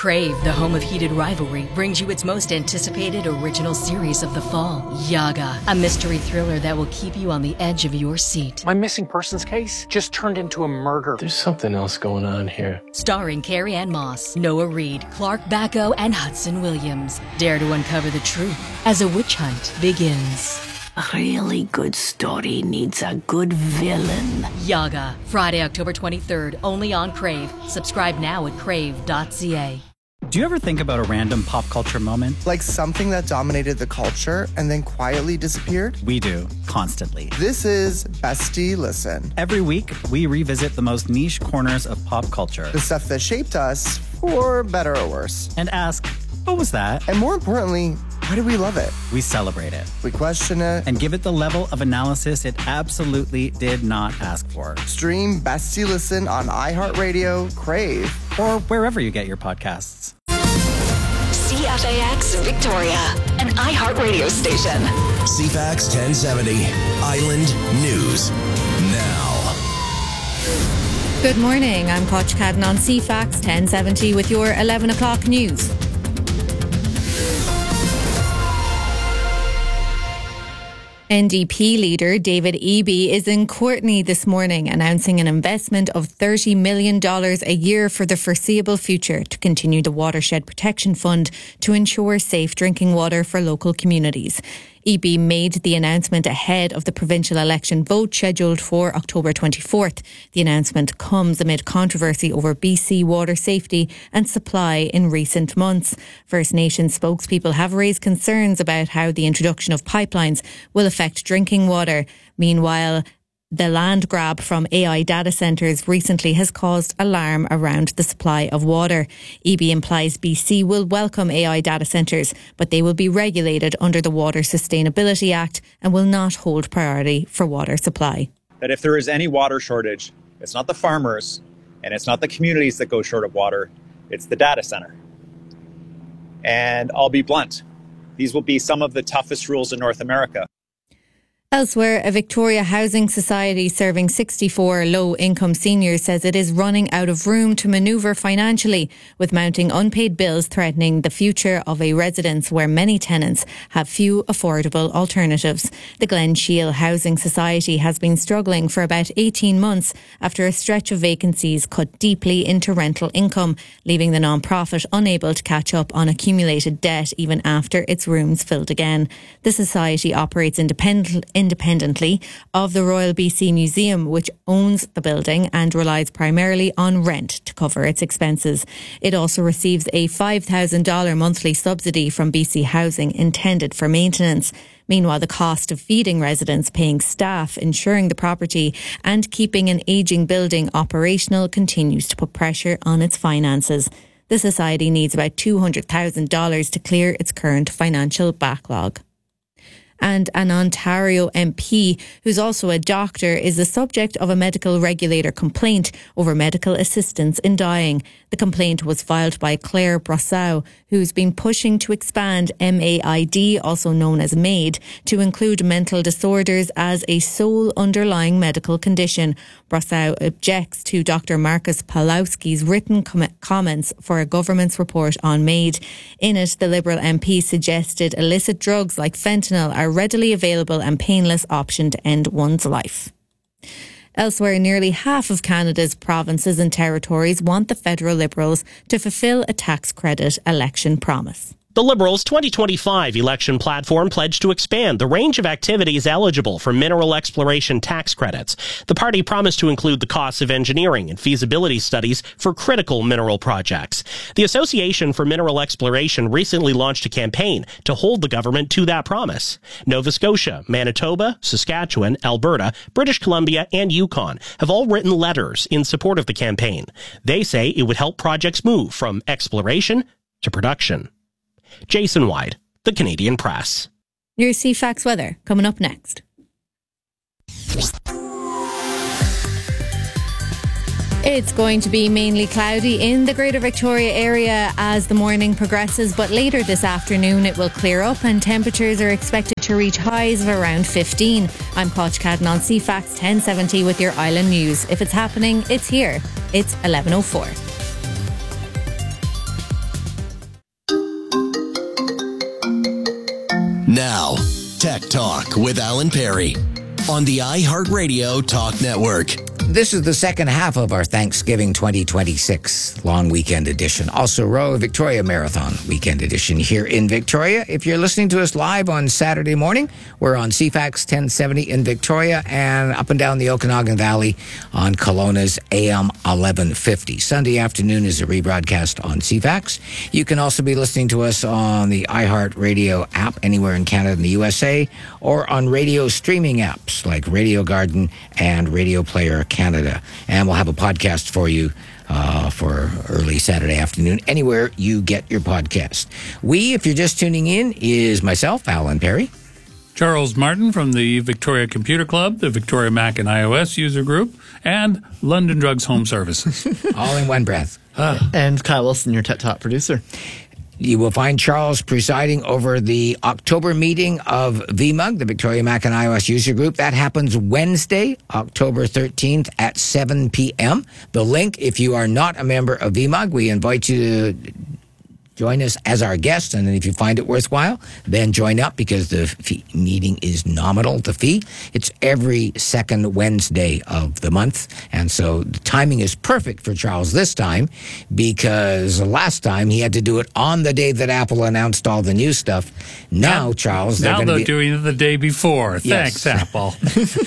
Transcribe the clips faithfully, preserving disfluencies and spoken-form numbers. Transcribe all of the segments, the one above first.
Crave, the home of heated rivalry, brings you its most anticipated original series of the fall, Yaga, a mystery thriller that will keep you on the edge of your seat. My missing persons case just turned into a murder. There's something else going on here. Starring Carrie Ann Moss, Noah Reid, Clark Bacco, and Hudson Williams. Dare to uncover the truth as a witch hunt begins. A really good story needs a good villain. Yaga, Friday, October twenty-third, only on Crave. Subscribe now at crave dot c a. Do you ever think about a random pop culture moment? Like something that dominated the culture and then quietly disappeared? We do, constantly. This is Bestie Listen. Every week, we revisit the most niche corners of pop culture. The stuff that shaped us, for better or worse. And ask, what was that? And more importantly, why do we love it? We celebrate it. We question it. And give it the level of analysis it absolutely did not ask for. Stream Bestie Listen on iHeartRadio, Crave, or wherever you get your podcasts. C F A X Victoria, an iHeartRadio station. C F A X ten seventy, Island News Now. Good morning, I'm Koch Cadden on C F A X ten seventy with your eleven o'clock news. N D P leader David Eby is in Courtenay this morning announcing an investment of thirty million dollars a year for the foreseeable future to continue the Watershed Protection Fund to ensure safe drinking water for local communities. Eby made the announcement ahead of the provincial election vote scheduled for October twenty-fourth. The announcement comes amid controversy over B C water safety and supply in recent months. First Nations spokespeople have raised concerns about how the introduction of pipelines will affect drinking water. Meanwhile, the land grab from A I data centres recently has caused alarm around the supply of water. Eby implies B C will welcome A I data centres, but they will be regulated under the Water Sustainability Act and will not hold priority for water supply. That if there is any water shortage, it's not the farmers and it's not the communities that go short of water, it's the data center. And I'll be blunt, these will be some of the toughest rules in North America. Elsewhere, a Victoria Housing Society serving sixty-four low-income seniors says it is running out of room to manoeuvre financially, with mounting unpaid bills threatening the future of a residence where many tenants have few affordable alternatives. The Glen Shiel Housing Society has been struggling for about eighteen months after a stretch of vacancies cut deeply into rental income, leaving the non-profit unable to catch up on accumulated debt even after its rooms filled again. The society operates independently independently of the Royal B C Museum, which owns the building and relies primarily on rent to cover its expenses. It also receives a five thousand dollars monthly subsidy from B C Housing intended for maintenance. Meanwhile, the cost of feeding residents, paying staff, insuring the property and keeping an ageing building operational continues to put pressure on its finances. The society needs about two hundred thousand dollars to clear its current financial backlog. And an Ontario M P, who's also a doctor, is the subject of a medical regulator complaint over medical assistance in dying. The complaint was filed by Claire Brosseau, who's been pushing to expand M A I D, also known as MAID, to include mental disorders as a sole underlying medical condition. Brosseau objects to Doctor Marcus Pawlowski's written com- comments for a government's report on MAID. In it, the Liberal M P suggested illicit drugs like fentanyl are readily available and painless option to end one's life. Elsewhere, nearly half of Canada's provinces and territories want the federal Liberals to fulfil a tax credit election promise. The Liberals' twenty twenty-five election platform pledged to expand the range of activities eligible for mineral exploration tax credits. The party promised to include the costs of engineering and feasibility studies for critical mineral projects. The Association for Mineral Exploration recently launched a campaign to hold the government to that promise. Nova Scotia, Manitoba, Saskatchewan, Alberta, British Columbia, and Yukon have all written letters in support of the campaign. They say it would help projects move from exploration to production. Jason Wyde, The Canadian Press. Your C F A X weather coming up next. It's going to be mainly cloudy in the Greater Victoria area as the morning progresses, but later this afternoon it will clear up and temperatures are expected to reach highs of around fifteen. I'm Koch Cadden on C F A X ten seventy with your Island News. If it's happening, it's here. It's eleven oh four. Now, Tech Talk with Alan Perry on the iHeartRadio Talk Network. This is the second half of our Thanksgiving twenty twenty-six long weekend edition. Also, Royal Victoria Marathon weekend edition here in Victoria. If you're listening to us live on Saturday morning, we're on C FAX ten seventy in Victoria and up and down the Okanagan Valley on Kelowna's A M eleven fifty. Sunday afternoon is a rebroadcast on C FAX. You can also be listening to us on the iHeartRadio app anywhere in Canada and the U S A, or on radio streaming apps like Radio Garden and Radio Player Canada. And we'll have a podcast for you uh, for early Saturday afternoon, anywhere you get your podcast. We, if you're just tuning in, is myself, Alan Perry. Charles Martin from the Victoria Computer Club, the Victoria Mac and iOS user group, and London Drugs Home Services. All in one breath. Uh, and Kyle Wilson, your Tech Talk producer. You will find Charles presiding over the October meeting of V M U G, the Victoria Mac and iOS User Group. That happens Wednesday, October thirteenth at seven p.m. The link, if you are not a member of V M U G, we invite you to join us as our guest, and then if you find it worthwhile, then join up because the fee meeting is nominal, the fee. It's every second Wednesday of the month, and so the timing is perfect for Charles this time because last time he had to do it on the day that Apple announced all the new stuff. Now, now Charles, they're now they're be- doing it the day before. Yes. Thanks, Apple.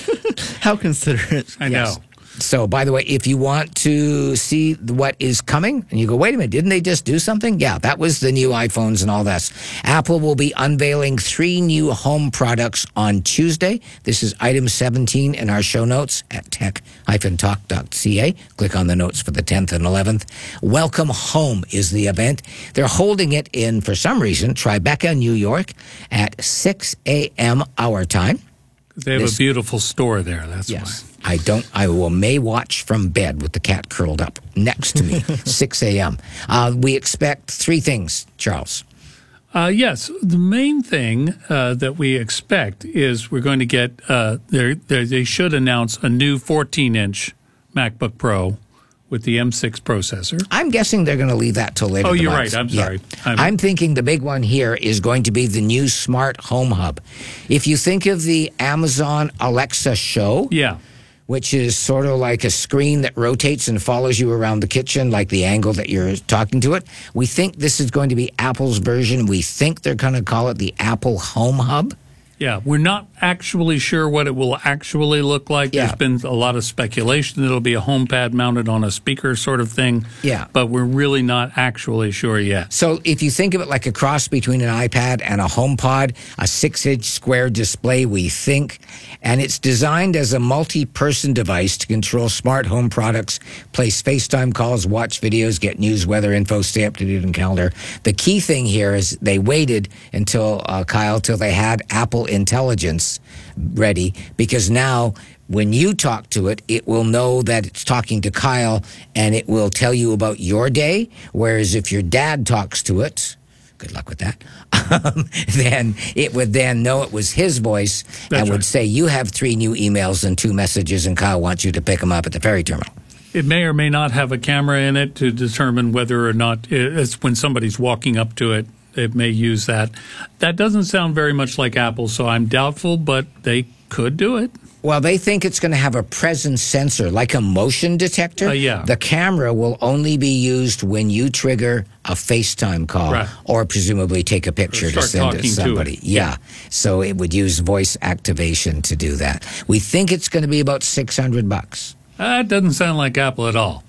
How considerate. I Yes. know. So, by the way, if you want to see what is coming, and you go, wait a minute, didn't they just do something? Yeah, that was the new iPhones and all that. Apple will be unveiling three new home products on Tuesday. This is item seventeen in our show notes at tech dash talk dot c a. Click on the notes for the tenth and eleventh. Welcome Home is the event. They're holding it in, for some reason, Tribeca, New York at six a.m. our time. They have This- a beautiful store there. That's Yes. why. I don't. I will may watch from bed with the cat curled up next to me, six a.m. Uh, we expect three things, Charles. Uh, yes, the main thing uh, that we expect is we're going to get, uh, they're, they're, they should announce a new fourteen-inch MacBook Pro with the M six processor. I'm guessing they're going to leave that till later. Oh, in the you're month. right. I'm Yeah. sorry. I'm, I'm thinking the big one here is going to be the new Smart Home Hub. If you think of the Amazon Alexa Show, yeah. which is sort of like a screen that rotates and follows you around the kitchen, like the angle that you're talking to it. We think this is going to be Apple's version. We think they're going to call it the Apple Home Hub. Yeah, we're not actually sure what it will actually look like. Yeah. There's been a lot of speculation that it'll be a HomePad mounted on a speaker sort of thing. Yeah. But we're really not actually sure yet. So if you think of it like a cross between an iPad and a HomePod, a six-inch square display, we think, and it's designed as a multi-person device to control smart home products, place FaceTime calls, watch videos, get news, weather info, stay up to date on calendar. The key thing here is they waited until, uh, Kyle, till they had Apple Intelligence ready, because now when you talk to it, it will know that it's talking to Kyle and it will tell you about your day. Whereas if your dad talks to it, good luck with that, um, then it would then know it was his voice. That's and would right. say, you have three new emails and two messages and Kyle wants you to pick them up at the ferry terminal. It may or may not have a camera in it to determine whether or not it's when somebody's walking up to it. It may use that. That doesn't sound very much like Apple, so I'm doubtful, but they could do it. Well, they think it's going to have a presence sensor, like a motion detector. Uh, yeah. The camera will only be used when you trigger a FaceTime call, Right. or presumably take a picture Or to start send it talking to to somebody. it. Yeah. Yeah. So it would use voice activation to do that. We think it's going to be about six hundred bucks. That doesn't sound like Apple at all.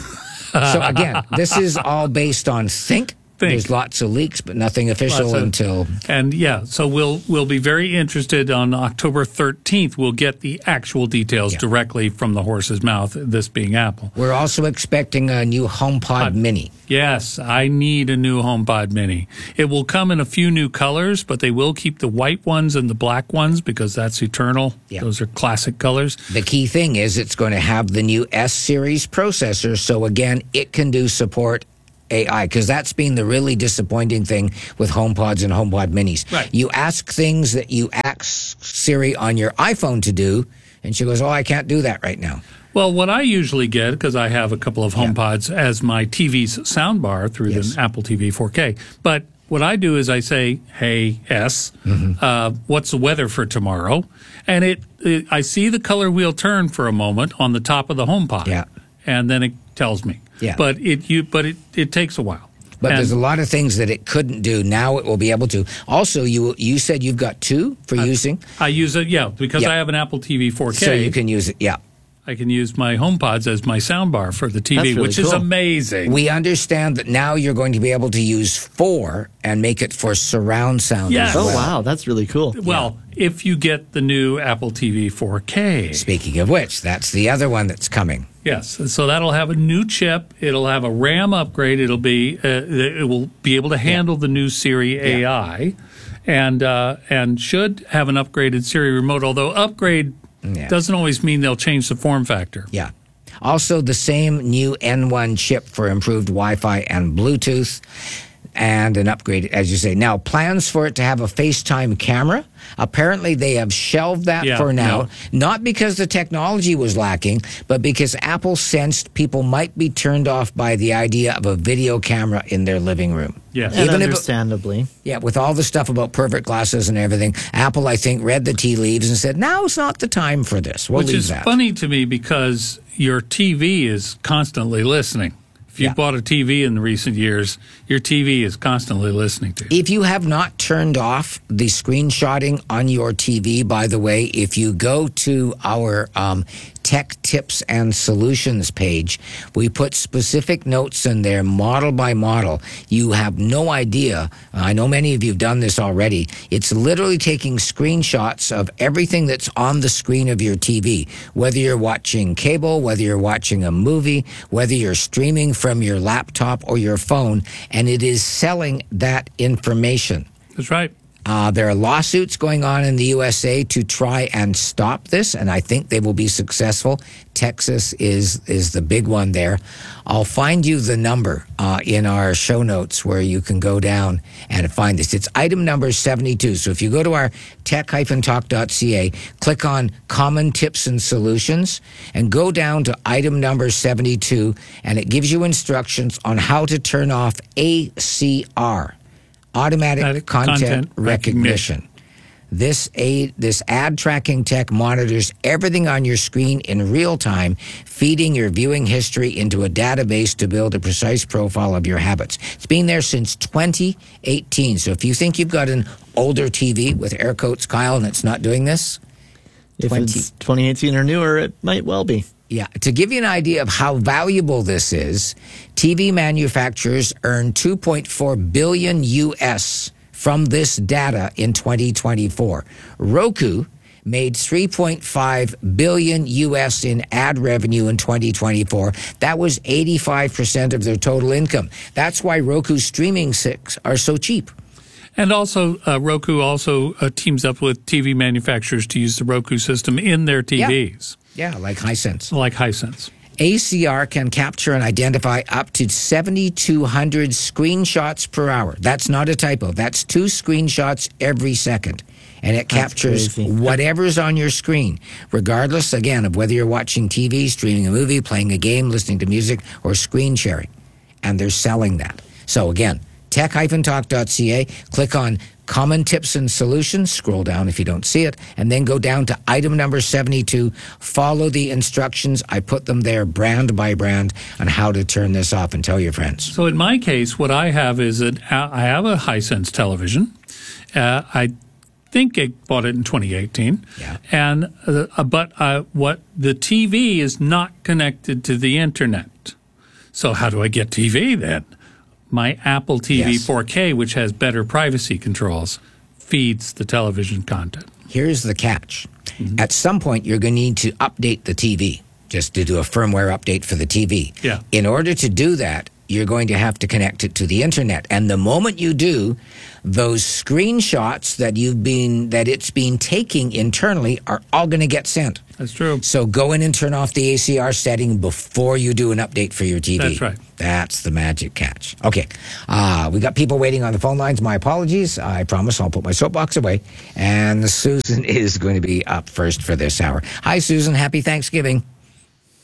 So again, this is all based on Think. Think. There's lots of leaks, but nothing official Lots of- until... And yeah, so we'll we'll be very interested on October thirteenth. We'll get the actual details Yeah. directly from the horse's mouth, this being Apple. We're also expecting a new HomePod Pod. Mini. Yes, I need a new HomePod Mini. It will come in a few new colors, but they will keep the white ones and the black ones because that's eternal. Yeah. Those are classic colors. The key thing is it's going to have the new S-Series processor, so again, it can do support A I, because that's been the really disappointing thing with HomePods and HomePod Minis. Right. You ask things that you ask Siri on your iPhone to do, and she goes, oh, I can't do that right now. Well, what I usually get, because I have a couple of HomePods as my T V's soundbar through Yes. the Apple T V four K, but what I do is I say, "Hey S, mm-hmm. uh, what's the weather for tomorrow?" And it, it, I see the color wheel turn for a moment on the top of the HomePod. Yeah. And then it tells me. Yeah. But it you but it, it takes a while. But and there's a lot of things that it couldn't do. Now it will be able to. Also, you you said you've got two for I, using. I use it, yeah, because yeah. I have an Apple T V four K. So you can use it, yeah. I can use my HomePods as my soundbar for the T V, really which cool. is amazing. We understand that now you're going to be able to use four and make it for surround sound Yes. as well. Oh, wow. That's really cool. Well, yeah. if you get the new Apple T V four K. Speaking of which, that's the other one that's coming. Yes, so that'll have a new chip. It'll have a RAM upgrade. It'll be uh, it will be able to handle yeah. the new Siri A I, yeah. and uh, and should have an upgraded Siri remote. Although upgrade yeah. doesn't always mean they'll change the form factor. Yeah. Also, the same new N one chip for improved Wi-Fi and Bluetooth, and an upgrade, as you say. Now, plans for it to have a FaceTime camera. Apparently, they have shelved that yeah, for now, no. not because the technology was lacking, but because Apple sensed people might be turned off by the idea of a video camera in their living room. Yes. And Even understandably. If, yeah, with all the stuff about perfect glasses and everything, Apple, I think, read the tea leaves and said, now's not the time for this. We'll Which leave is that. funny to me because your T V is constantly listening. If you Yeah. bought a T V in the recent years, your T V is constantly listening to you. If you have not turned off the screenshotting on your T V, by the way, if you go to our um, Tech Tips and Solutions page, we put specific notes in there, model by model. You have no idea. I know many of you have done this already. It's literally taking screenshots of everything that's on the screen of your T V, whether you're watching cable, whether you're watching a movie, whether you're streaming from your laptop or your phone, and it is selling that information. That's right. Uh, there are lawsuits going on in the U S A to try and stop this, and I think they will be successful. Texas is is the big one there. I'll find you the number uh, in our show notes where you can go down and find this. It's item number seventy-two. So if you go to our tech dash talk dot c a, click on Common Tips and Solutions, and go down to item number seventy-two, and it gives you instructions on how to turn off A C R. Automatic content, content recognition. recognition. This aid, this ad tracking tech monitors everything on your screen in real time, feeding your viewing history into a database to build a precise profile of your habits. It's been there since twenty eighteen. So if you think you've got an older T V with air quotes, Kyle, and it's not doing this, if twenty it's twenty eighteen or newer, it might well be. Yeah, to give you an idea of how valuable this is, T V manufacturers earned two point four billion U S from this data in twenty twenty-four. Roku made three point five billion U S in ad revenue in twenty twenty-four. That was eighty-five percent of their total income. That's why Roku streaming sticks are so cheap. And also, uh, Roku also uh, teams up with T V manufacturers to use the Roku system in their T Vs. Yeah. Yeah, like Hisense. Like Hisense. A C R can capture and identify up to seventy-two hundred screenshots per hour. That's not a typo. That's two screenshots every second. And it That's captures crazy. Whatever's on your screen, regardless, again, of whether you're watching T V, streaming a movie, playing a game, listening to music, or screen sharing. And they're selling that. So again, tech dash talk dot c a, click on Common Tips and Solutions, scroll down if you don't see it, and then go down to item number seventy-two. Follow the instructions. I put them there brand by brand on how to turn this off, and tell your friends. So in my case, what I have is that I have a Hisense television. Uh, I think I bought it in twenty eighteen. Yeah. And, uh, but uh, what the T V is not connected to the internet. So how do I get T V then? My Apple T V yes. four K, which has better privacy controls, feeds the television content. Here's the catch. Mm-hmm. At some point, you're going to need to update the T V, just to do a firmware update for the T V. Yeah. In order to do that, you're going to have to connect it to the internet. And the moment you do, those screenshots that you've been that it's been taking internally are all going to get sent. That's true. So go in and turn off the A C R setting before you do an update for your T V. That's right. That's the magic catch. Okay. Uh, we got people waiting on the phone lines. My apologies. I promise I'll put my soapbox away. And Susan is going to be up first for this hour. Hi, Susan. Happy Thanksgiving.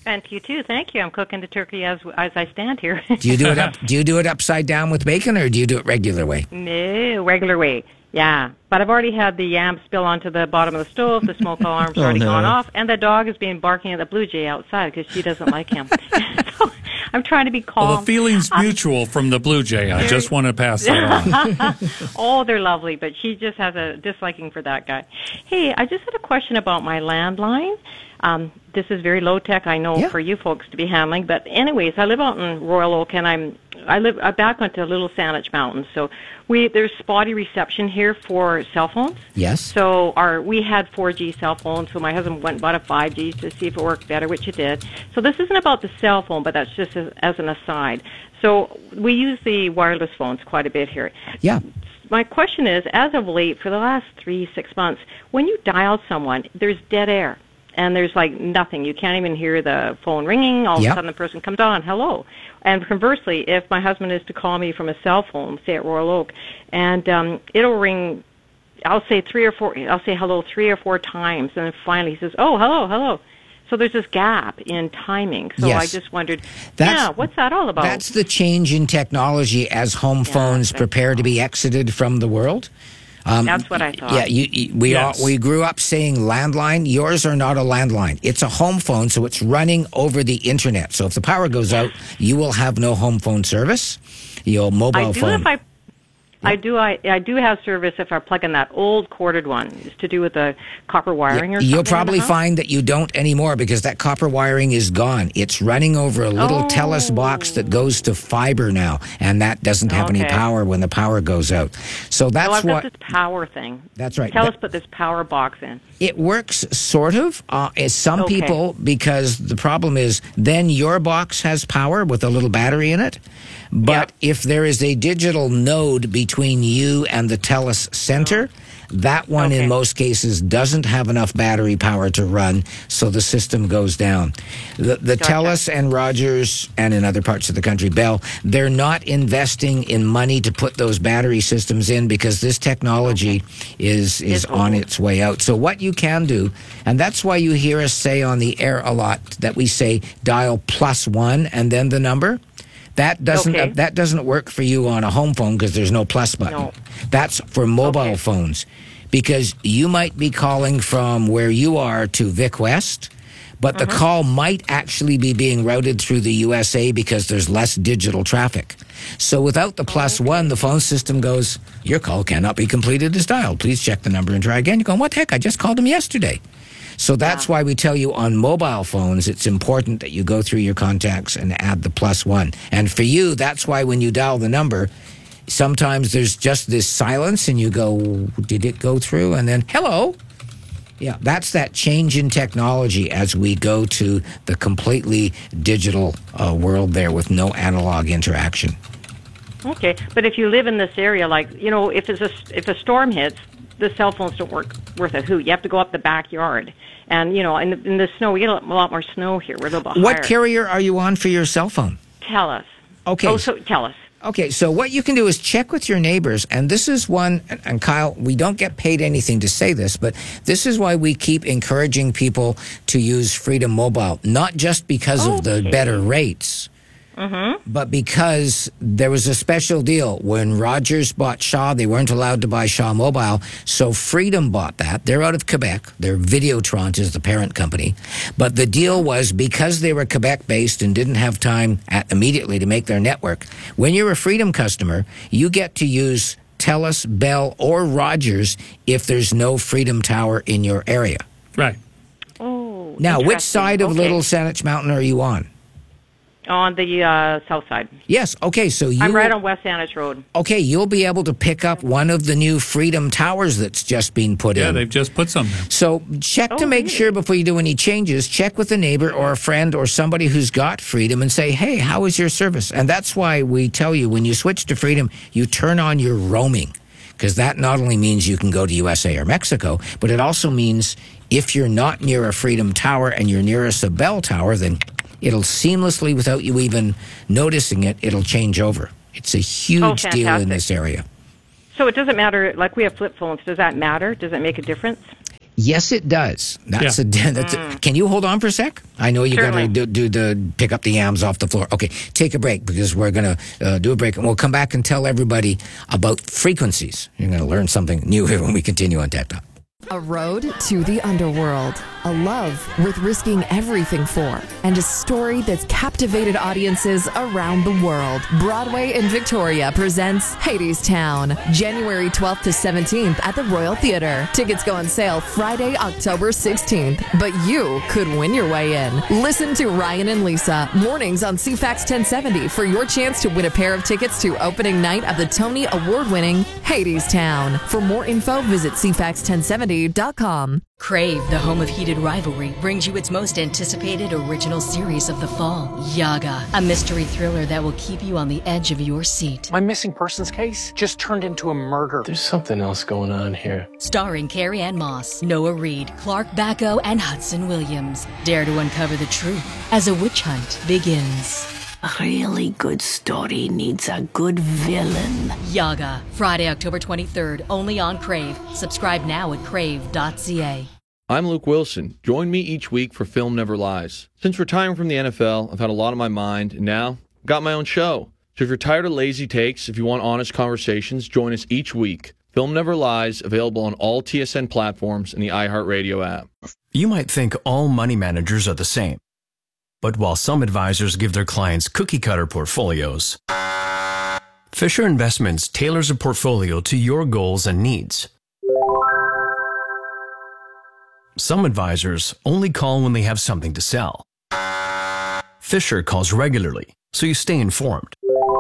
And to you too. Thank you. I'm cooking the turkey as as I stand here. Do you do it up? Do you do it upside down with bacon, or do you do it regular way? No, regular way. Yeah, but I've already had the yam spill onto the bottom of the stove. The smoke alarm's Oh, already no. gone off, and the dog is being barking at the blue jay outside because she doesn't like him. So I'm trying to be calm. Well, the feeling's Um, mutual from the blue jay. I just want to pass that on. Oh, they're lovely, but she just has a disliking for that guy. Hey, I just had a question about my landline. Um, this is very low tech, I know, Yeah. for you folks to be handling. But anyways, I live out in Royal Oak, and I'm I live I back onto Little Saanich Mountains. So we there's spotty reception here for cell phones. Yes. So our we had four G cell phones. So my husband went and bought a five G to see if it worked better, which it did. So this isn't about the cell phone, but that's just as, as an aside. So we use the wireless phones quite a bit here. Yeah. My question is, as of late, for the last three, six months, when you dial someone, there's dead air. And there's like nothing. You can't even hear the phone ringing. All Yep. of a sudden the person comes on, hello. And conversely, if my husband is to call me from a cell phone, say at Royal Oak, and um, it'll ring, I'll say three or four, I'll say hello three or four times, and then finally he says, oh, hello, hello. So there's this gap in timing. So Yes. I just wondered, That's- yeah, what's that all about? That's the change in technology as home phones prepare to be exited from the world. Um, That's what I thought. Yeah, you, you, we Yes. all, we grew up saying landline. Yours are not a landline. It's a home phone, so it's running over the internet. So if the power goes out, you will have no home phone service. Your mobile I do phone. if I I do. I, I do have service if I plug in that old corded one. It's to do with the copper wiring or something. You'll in the probably house. find that you don't anymore because that copper wiring is gone. It's running over a little Oh. Telus box that goes to fiber now, and that doesn't have any Okay. power when the power goes out. So that's well, I've what got this power thing. That's right. Tell That- us put this power box in. it works sort of. Uh, as some Okay. people, because the problem is then your box has power with a little battery in it. But if there is a digital node between you and the Telus center, that one in most cases doesn't have enough battery power to run, so the system goes down. The, the Telus and Rogers, and in other parts of the country, Bell, they're not investing in money to put those battery systems in because this technology is is on its way out. So what you can do, and that's why you hear us say on the air a lot that we say dial plus one and then the number. That doesn't Okay. uh, that doesn't work for you on a home phone because there's no plus button. No. That's for mobile phones because you might be calling from where you are to Vic West, but the call might actually be being routed through the U S A because there's less digital traffic. So without the plus one, the phone system goes, your call cannot be completed as dialed. Please check the number and try again. You're going, what the heck? I just called him yesterday. So that's why we tell you on mobile phones, it's important that you go through your contacts and add the plus one. And for you, that's why when you dial the number, sometimes there's just this silence and you go, did it go through? And then, hello. Yeah, that's that change in technology as we go to the completely digital uh, world there with no analog interaction. Okay, but if you live in this area, like you know, if it's a if a storm hits, the cell phones don't work worth a hoot. You have to go up the backyard, and you know, in the, in the snow, we get a lot more snow here. We're a little bit What higher. carrier are you on for your cell phone? Tell us. Okay. Oh, so tell us. Okay, so what you can do is check with your neighbors, and this is one, and- and Kyle, we don't get paid anything to say this, but this is why we keep encouraging people to use Freedom Mobile, not just because of the better rates, Mm-hmm. but because there was a special deal. When Rogers bought Shaw, they weren't allowed to buy Shaw Mobile, so Freedom bought that. They're out of Quebec. Their Videotron is the parent company. But the deal was because they were Quebec-based and didn't have time at, immediately to make their network, when you're a Freedom customer, you get to use Telus, Bell, or Rogers if there's no Freedom Tower in your area. Right. Oh. Now, which interesting. side of Okay. Little Saanich Mountain are you on? On the uh, south side. Yes, okay, so you... I'm right on West Saanich Road. Okay, you'll be able to pick up one of the new Freedom Towers that's just been put Yeah, in. they've just put some there. So check to make sure before you do any changes, check with a neighbor or a friend or somebody who's got Freedom and say, hey, how is your service? And that's why we tell you when you switch to Freedom, you turn on your roaming. Because that not only means you can go to U S A or Mexico, but it also means if you're not near a Freedom Tower and you're nearest a Bell Tower, then it'll seamlessly, without you even noticing it, it'll change over. It's a huge Oh, deal in fantastic. this area. So it doesn't matter, like we have flip phones. Does that matter? Does it make a difference? Yes, it does. That's Yeah. a. That's a, can you hold on for a sec? I know you got to do, do the pick up the yams off the floor. Okay, take a break because we're going to uh, do a break, and we'll come back and tell everybody about frequencies. You're going to learn something new here when we continue on Tech Talk. A road to the underworld, a love worth risking everything for, and a story that's captivated audiences around the world. Broadway in Victoria presents Hadestown, January twelfth to seventeenth at the Royal Theatre. Tickets go on sale Friday, October sixteenth, but you could win your way in. Listen to Ryan and Lisa, mornings on C FAX ten seventy for your chance to win a pair of tickets to opening night of the Tony Award-winning Hadestown. For more info, visit C FAX ten seventy dot com. Crave, the home of heated rivalry, brings you its most anticipated original series of the fall, Yaga, a mystery thriller that will keep you on the edge of your seat. My missing persons case just turned into a murder. There's something else going on here. Starring Carrie Ann Moss, Noah Reid, Clark Bacco, and Hudson Williams. Dare to uncover the truth as a witch hunt begins. A really good story needs a good villain. Yaga, Friday, October twenty-third, only on Crave. Subscribe now at crave dot c a. I'm Luke Wilson. Join me each week for Film Never Lies. Since retiring from the N F L, I've had a lot on my mind, and now I've got my own show. So if you're tired of lazy takes, if you want honest conversations, join us each week. Film Never Lies, available on all T S N platforms and the iHeartRadio app. You might think all money managers are the same. But while some advisors give their clients cookie-cutter portfolios, Fisher Investments tailors a portfolio to your goals and needs. Some advisors only call when they have something to sell. Fisher calls regularly, so you stay informed.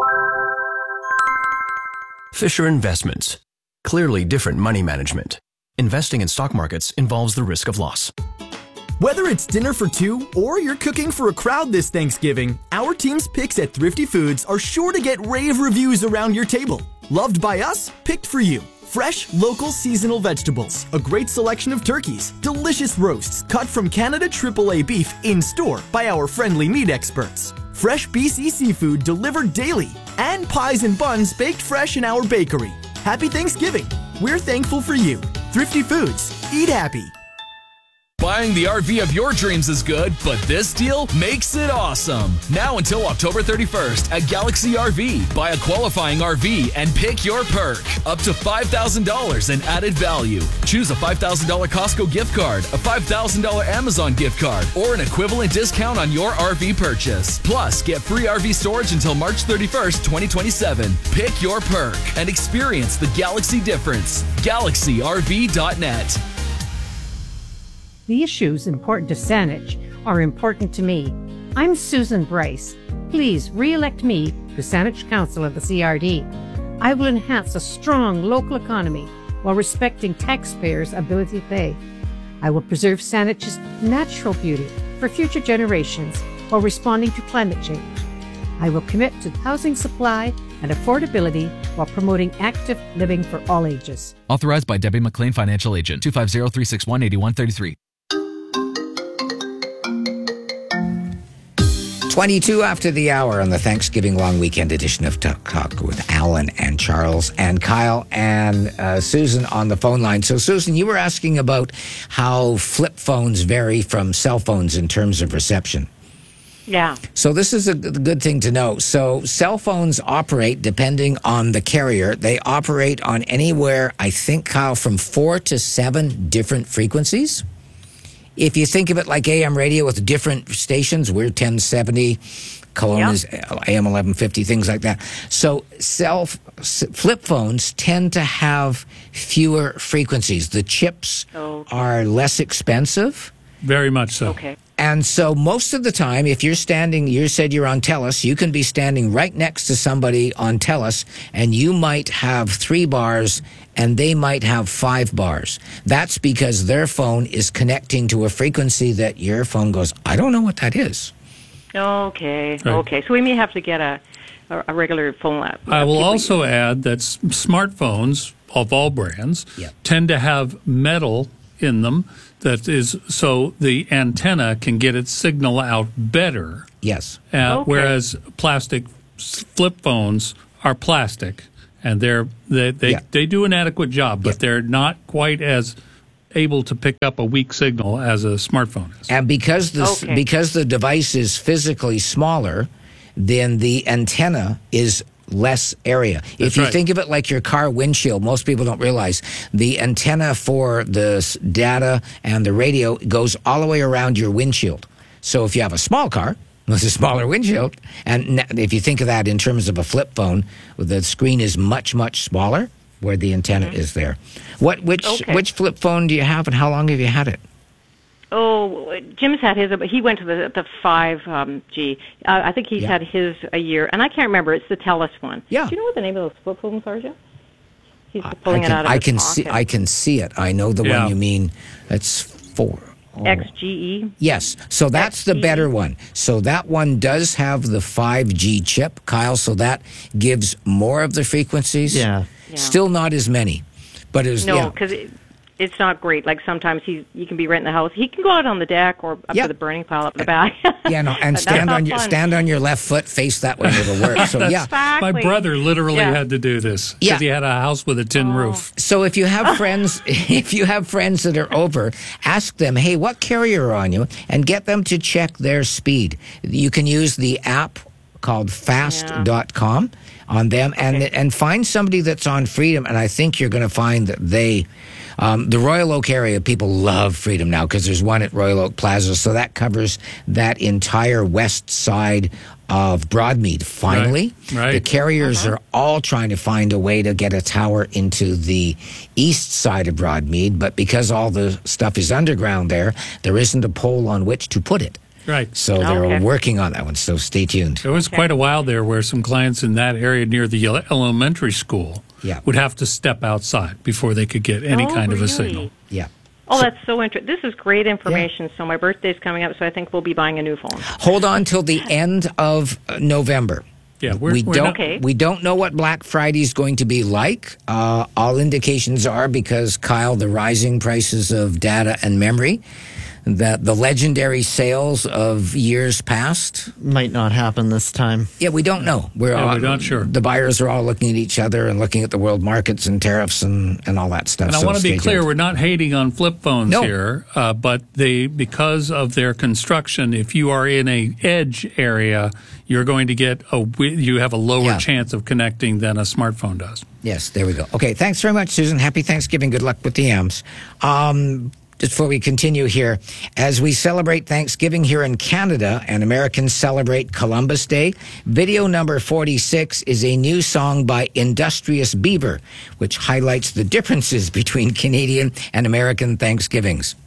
Fisher Investments. Clearly different money management. Investing in stock markets involves the risk of loss. Whether it's dinner for two or you're cooking for a crowd this Thanksgiving, our team's picks at Thrifty Foods are sure to get rave reviews around your table. Loved by us, picked for you. Fresh, local, seasonal vegetables, a great selection of turkeys, delicious roasts cut from Canada triple A beef in-store by our friendly meat experts. Fresh B C seafood delivered daily, and pies and buns baked fresh in our bakery. Happy Thanksgiving! We're thankful for you. Thrifty Foods. Eat happy. Buying the R V of your dreams is good, but this deal makes it awesome. Now until October thirty-first at Galaxy R V. Buy a qualifying R V and pick your perk. Up to five thousand dollars in added value. Choose a five thousand dollars Costco gift card, a five thousand dollars Amazon gift card, or an equivalent discount on your R V purchase. Plus, get free R V storage until March thirty-first, twenty twenty-seven. Pick your perk and experience the Galaxy difference. Galaxy R V dot net. The issues important to Saanich are important to me. I'm Susan Bryce. Please re-elect me to Saanich Council of the C R D. I will enhance a strong local economy while respecting taxpayers' ability to pay. I will preserve Saanich's natural beauty for future generations while responding to climate change. I will commit to housing supply and affordability while promoting active living for all ages. Authorized by Debbie McLean, Financial Agent, two five zero, three six one, eight one three three. twenty-two after the hour on the Thanksgiving long weekend edition of Talk Talk with Alan and Charles and Kyle and uh, Susan on the phone line. So, Susan, you were asking about how flip phones vary from cell phones in terms of reception. Yeah. So this is a good thing to know. So cell phones operate, depending on the carrier, they operate on anywhere, I think, Kyle, from four to seven different frequencies. If you think of it like A M radio with different stations, we're ten seventy, Kelowna yep. is A M eleven fifty, things like that. So cell flip phones tend to have fewer frequencies. The chips okay. are less expensive. Very much so. Okay. And so most of the time, if you're standing, you said you're on TELUS, you can be standing right next to somebody on TELUS, and you might have three bars, and they might have five bars. That's because their phone is connecting to a frequency that your phone goes, I don't know what that is. Okay, right. okay. So we may have to get a, a regular phone app. I will also add that s- smartphones of all brands yep. tend to have metal in them. That is, so the antenna can get its signal out better. Yes. Uh, okay. Whereas plastic flip phones are plastic, and they're they they, yeah. they do an adequate job, but yeah. they're not quite as able to pick up a weak signal as a smartphone is. And because the Okay. because the device is physically smaller, then the antenna is less area. That's if you right. think of it like your car windshield, most people don't realize the antenna for the s- data and the radio goes all the way around your windshield. So if you have a small car with a smaller windshield, and n- if you think of that in terms of a flip phone, the screen is much, much smaller where the antenna is there. What which Okay. which flip phone do you have, and how long have you had it? Oh, Jim's had his, but he went to the the five um, G. Uh, I think he's Yeah. had his a year, and I can't remember. It's the TELUS one. Yeah. Do you know what the name of those flip phones are, Jim? He's I pulling can, it out of I his can pocket. see I can see it. I know the Yeah. one you mean. It's four. Oh. X G E. Yes, so that's the better one. So that one does have the five G chip, Kyle, so that gives more of the frequencies. Yeah. Yeah. Still not as many, but it was, No, yeah. because it, it's not great. Like sometimes he's you can be right in the house. He can go out on the deck or up Yeah. to the burning pile up in the back. Yeah, no, and But that's stand not on your fun. stand on your left foot, face that way, it'll work. So yeah. Exactly. My brother literally Yeah. had to do this because Yeah. he had a house with a tin roof. So if you have friends, if you have friends that are over, ask them, hey, what carrier are on you, and get them to check their speed. You can use the app called fast dot com on them and and find somebody that's on Freedom, and I think you're going to find that they. Um, the Royal Oak area, people love Freedom now because there's one at Royal Oak Plaza, so that covers that entire west side of Broadmead. Finally, Right, right. the carriers are all trying to find a way to get a tower into the east side of Broadmead, but because all the stuff is underground there, there isn't a pole on which to put it. Right. So they're working on that one, so stay tuned. There was quite a while there where some clients in that area near the ele- elementary school Yeah. would have to step outside before they could get any Oh, kind of a really? signal. Yeah. Oh, that's so interesting. This is great information. So my birthday's coming up, so I think we'll be buying a new phone. Hold on till the end of uh, November. Yeah, we're, we we're don't not- Okay. we don't know what Black Friday is going to be like. Uh, all indications are, because Kyle, the rising prices of data and memory, that the legendary sales of years past might not happen this time. Yeah, we don't know. We're Yeah, all, we're not sure. The buyers are all looking at each other and looking at the world markets and tariffs and, and all that stuff. And I So want to be stay clear, tuned. we're not hating on flip phones No. here, uh, but they because of their construction, if you are in a edge area, you're going to get a wi- you have a lower Yeah. chance of connecting than a smartphone does. Yes, there we go. Okay, thanks very much, Susan. Happy Thanksgiving. Good luck with the yams. Um, just before we continue here, as we celebrate Thanksgiving here in Canada and Americans celebrate Columbus Day, video number forty-six is a new song by Industrious Beaver, which highlights the differences between Canadian and American Thanksgivings.